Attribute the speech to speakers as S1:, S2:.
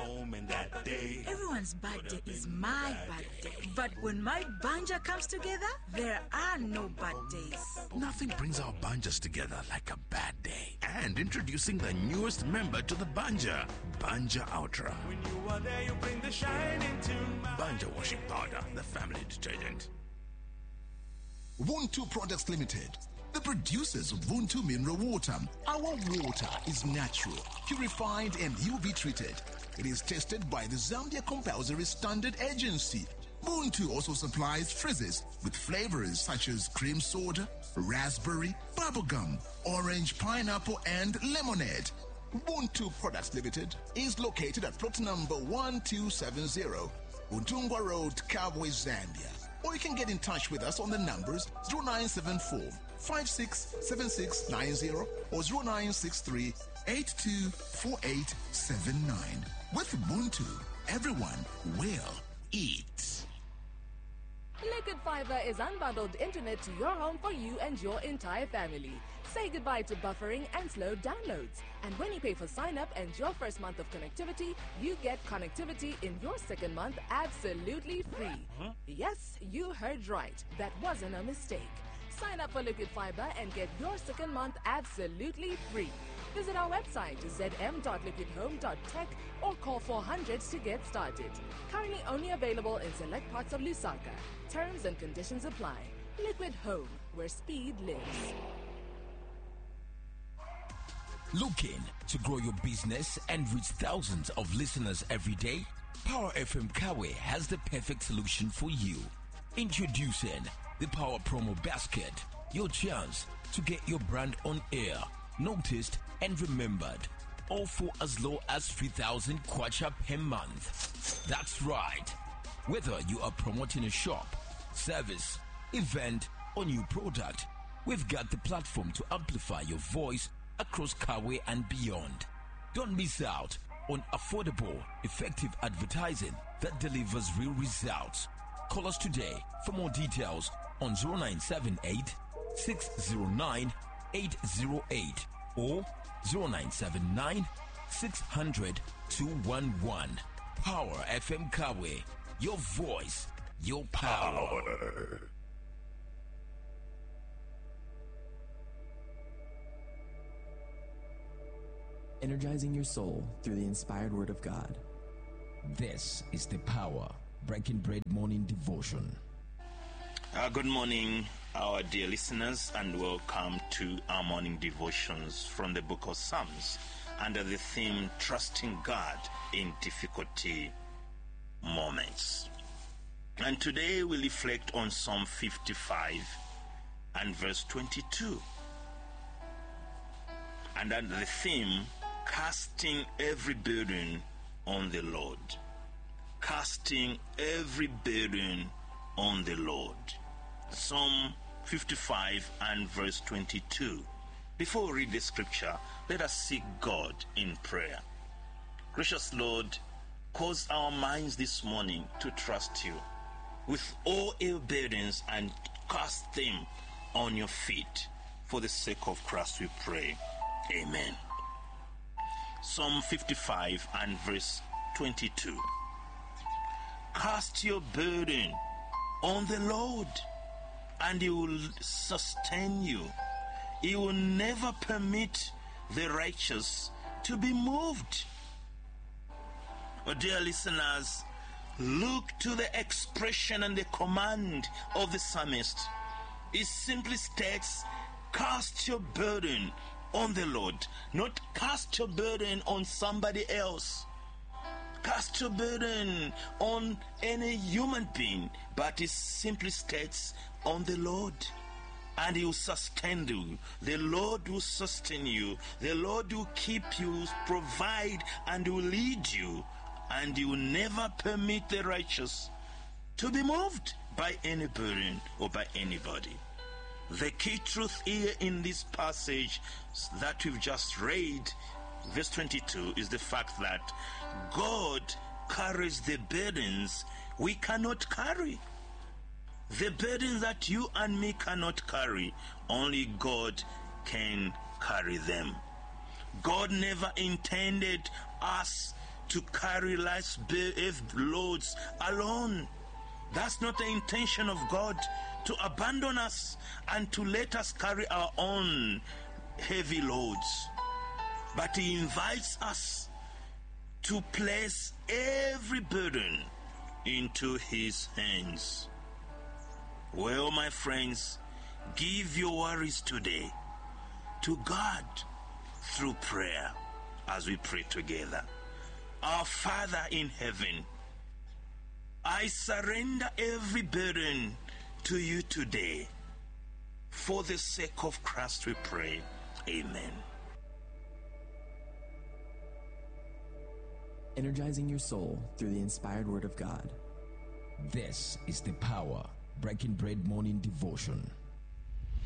S1: home and that day.
S2: Everyone's birthday is my birthday. But when my banja comes together, there are no bad days.
S3: Nothing brings our banjas together like a bad day. And introducing the newest member to the banja, Banja Ultra.
S1: When you are there, you bring the shine into my
S3: Banja washing powder, the family detergent.
S4: Vuntu Products Limited, the producers of Vuntu Mineral Water. Our water is natural, purified and UV treated. It is tested by the Zambia Compulsory Standard Agency. Vuntu also supplies frizzes with flavors such as cream soda, raspberry, bubblegum, orange, pineapple and lemonade. Vuntu Products Limited is located at plot number 1270, Untungwa Road, Kabwe, Zambia. Or you can get in touch with us on the numbers 0974 567690 or 0963 824879. With Ubuntu, everyone will eat.
S5: Liquid Fiber is unbundled internet to your home for you and your entire family. Say goodbye to buffering and slow downloads. And when you pay for sign-up and your first month of connectivity, you get connectivity in your second month absolutely free. Yes, you heard right. That wasn't a mistake. Sign up for Liquid Fiber and get your second month absolutely free. Visit our website, zm.liquidhome.tech, or call 400 to get started. Currently only available in select parts of Lusaka. Terms and conditions apply. Liquid Home, where speed lives.
S6: Looking to grow your business and reach thousands of listeners every day? Power FM Kawe has the perfect solution for you. Introducing the Power Promo Basket, your chance to get your brand on air, noticed and remembered, all for as low as 3,000 kwacha per month. That's right. Whether you are promoting a shop, service, event, or new product, we've got the platform to amplify your voice across Kawe and beyond. Don't miss out on affordable, effective advertising that delivers real results. Call us today for more details on 0978 609 808 or 0979 600 211. Power FM Kawe, your voice, your power.
S7: Energizing your soul through the inspired word of God.
S6: This is the Power Breaking Bread Morning Devotion.
S8: Good morning, our dear listeners, and welcome to our morning devotions from the book of Psalms under the theme Trusting God in Difficulty Moments. And today we reflect on Psalm 55 and verse 22. And under the theme, casting every burden on the Lord. Casting every burden on the Lord. Psalm 55 and verse 22. Before we read the scripture, let us seek God in prayer. Gracious Lord, cause our minds this morning to trust you with all our burdens and cast them on your feet. For the sake of Christ we pray. Amen. Psalm 55 and verse 22. Cast your burden on the Lord, and He will sustain you. He will never permit the righteous to be moved. Oh, dear listeners, look to the expression and the command of the psalmist. It simply states, cast your burden on the Lord, not cast your burden on somebody else. Cast your burden on any human being, but it simply states on the Lord. And He will sustain you. The Lord will sustain you. The Lord will keep you, provide, and will lead you. And He will never permit the righteous to be moved by any burden or by anybody. The key truth here in this passage that we've just read, verse 22, is the fact that God carries the burdens we cannot carry. The burdens that you and me cannot carry, only God can carry them. God never intended us to carry life's loads alone. That's not the intention of God, to abandon us and to let us carry our own heavy loads. But He invites us to place every burden into His hands. Well, my friends, give your worries today to God through prayer as we pray together. Our Father in heaven, I surrender every burden to you today. For the sake of Christ we pray. Amen.
S7: Energizing your soul through the inspired word of God.
S6: This is the Power Breaking Bread Morning Devotion.